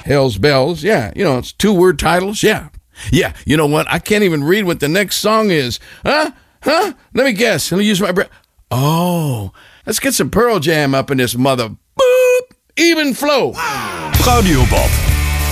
Hell's Bells. Yeah, it's 2-word titles. Yeah. Yeah, you know what? I can't even read what the next song is. Huh? Let me guess. Let me use my brain. Oh, let's get some Pearl Jam up in this mother. Boop! Even flow. Radiobop.